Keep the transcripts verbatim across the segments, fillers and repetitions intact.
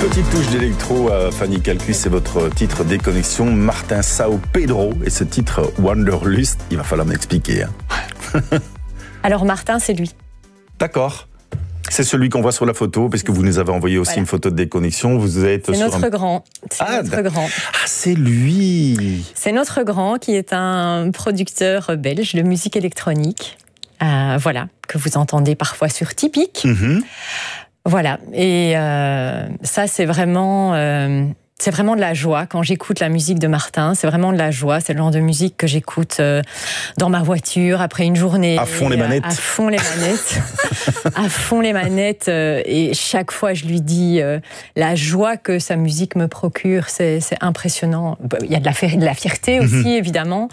Petite touche d'électro à Fanny Calcus, c'est votre titre Déconnexion, Martin Sao Pedro, et ce titre Wanderlust, il va falloir m'expliquer. Hein. Alors Martin, c'est lui. D'accord. C'est celui qu'on voit sur la photo, parce que vous nous avez envoyé aussi voilà. Une photo de Déconnexion. Vous êtes c'est sur notre un... grand. C'est ah, notre grand. Ah, c'est lui. C'est notre grand qui est un producteur belge de musique électronique. Euh, voilà, que vous entendez parfois sur Typique. Mm-hmm. Voilà, et euh, ça c'est vraiment, euh, c'est vraiment de la joie quand j'écoute la musique de Martin. C'est vraiment de la joie. C'est le genre de musique que j'écoute euh, dans ma voiture après une journée. À fond les manettes. À, à fond les manettes. à fond les manettes. Euh, et chaque fois je lui dis euh, la joie que sa musique me procure, c'est, c'est impressionnant. Il y a de la, de la fierté aussi mm-hmm. évidemment.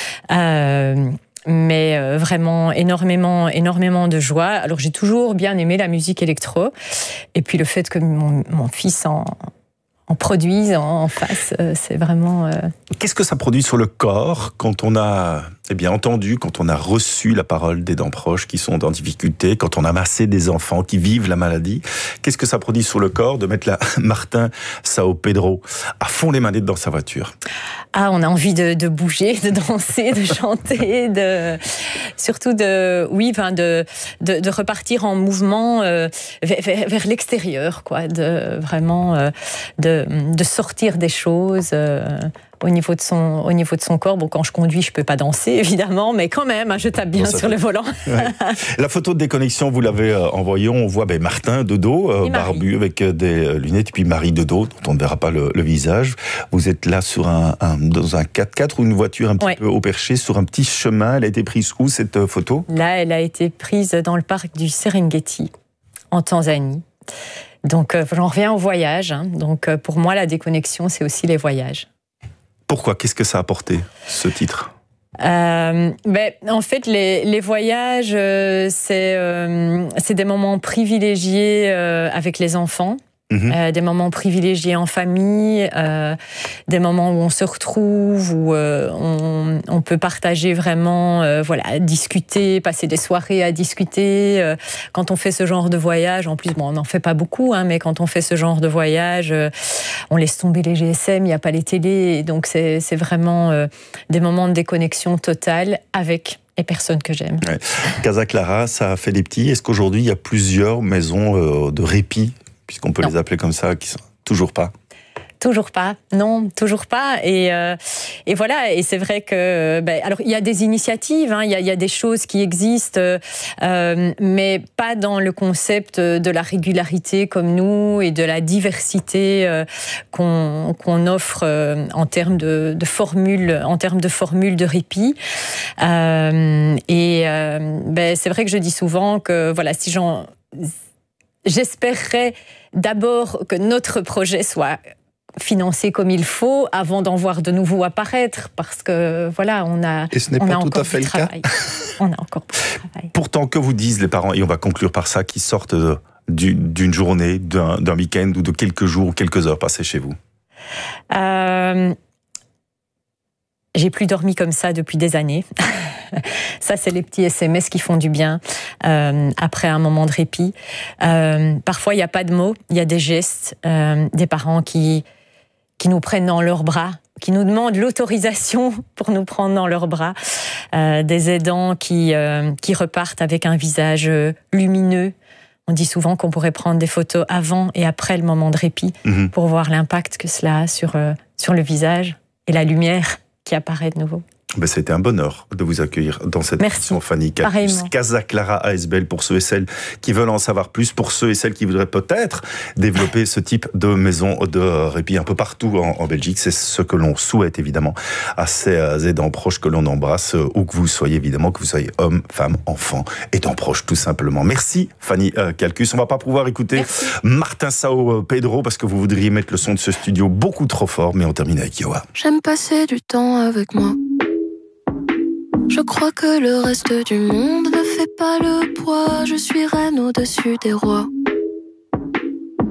Euh, mais euh, vraiment énormément, énormément de joie. Alors j'ai toujours bien aimé la musique électro, et puis le fait que mon, mon fils en, en produise, en, en fasse, euh, c'est vraiment... Euh... Qu'est-ce que ça produit sur le corps quand on a eh bien, entendu, quand on a reçu la parole d'aidants proches qui sont en difficulté, quand on a massé des enfants qui vivent la maladie? Qu'est-ce que ça produit sur le corps de mettre la Martin Sao Pedro à fond les manettes dans sa voiture? Ah, on a envie de, de bouger, de danser, de chanter, de surtout de, oui, enfin de, de, de repartir en mouvement euh, vers, vers l'extérieur, quoi, de vraiment euh, de, de sortir des choses. Euh, au niveau de son au niveau de son corps. Bon, quand je conduis, je peux pas danser évidemment, mais quand même, je tape bien bon, sur fait... le volant. Ouais. La photo de Déconnexion, vous l'avez euh, envoyée, on voit ben, Martin de dos, euh, barbu avec euh, des lunettes, et puis Marie de dos, dont on ne verra pas le, le visage. Vous êtes là sur un, un dans un quatre-quatre ou une voiture un petit ouais. peu haut perché sur un petit chemin. Elle a été prise où cette euh, photo? Là, elle a été prise dans le parc du Serengeti en Tanzanie. Donc euh, j'en reviens au voyage. Hein. Donc euh, pour moi, la déconnexion, c'est aussi les voyages. Pourquoi? Qu'est-ce que ça a apporté, ce titre? Euh, ben, en fait, les, les voyages, euh, c'est, euh, c'est des moments privilégiés euh, avec les enfants. Mmh. Euh, des moments privilégiés en famille, euh, des moments où on se retrouve, où euh, on, on peut partager vraiment, euh, voilà, discuter, passer des soirées à discuter. Euh, quand on fait ce genre de voyage, en plus, bon, on n'en fait pas beaucoup, hein, mais quand on fait ce genre de voyage, euh, on laisse tomber les G S M, il n'y a pas les télés, donc c'est, c'est vraiment euh, des moments de déconnexion totale avec les personnes que j'aime. Ouais. Casa Clara, ça a fait des petits. Est-ce qu'aujourd'hui, il y a plusieurs maisons euh, de répit, puisqu'on peut non. les appeler comme ça, qui sont toujours pas? Toujours pas, non, toujours pas. Et, euh, et voilà, et c'est vrai que... Ben, alors, il y a des initiatives, hein, il y a, il y a des choses qui existent, euh, mais pas dans le concept de la régularité comme nous et de la diversité euh, qu'on, qu'on offre euh, en termes de, de formules, en termes de formules de répit. Euh, et euh, ben, c'est vrai que je dis souvent que, voilà, si j'en... J'espérerais d'abord que notre projet soit financé comme il faut avant d'en voir de nouveau apparaître, parce que voilà, on a, et ce n'est on pas a tout encore à fait du le travail. cas. On a encore beaucoup de travail. Pourtant, que vous disent les parents, et on va conclure par ça, qui sortent de, d'une, d'une journée, d'un, d'un week-end ou de quelques jours ou quelques heures passées chez vous? euh, J'ai plus dormi comme ça depuis des années. Ça, c'est les petits S M S qui font du bien euh, après un moment de répit. Euh, parfois, il n'y a pas de mots, il y a des gestes, euh, des parents qui, qui nous prennent dans leurs bras, qui nous demandent l'autorisation pour nous prendre dans leurs bras, euh, des aidants qui, euh, qui repartent avec un visage lumineux. On dit souvent qu'on pourrait prendre des photos avant et après le moment de répit mmh. pour voir l'impact que cela a sur, euh, sur le visage et la lumière qui apparaît de nouveau. Ben, c'était un bonheur de vous accueillir dans cette émission, Fanny Calcus. Casa Clara A S B L pour ceux et celles qui veulent en savoir plus, pour ceux et celles qui voudraient peut-être développer ce type de maison de répit un peu partout en, en Belgique. C'est ce que l'on souhaite évidemment à ces aidants proches que l'on embrasse, où que vous soyez évidemment, que vous soyez homme, femme, enfant, aidants proches tout simplement. Merci Fanny Calcus. On va pas pouvoir écouter Merci. Martin Sao Pedro parce que vous voudriez mettre le son de ce studio beaucoup trop fort, mais on termine avec Yoa. J'aime passer du temps avec moi. Je crois que le reste du monde ne fait pas le poids. Je suis reine au-dessus des rois.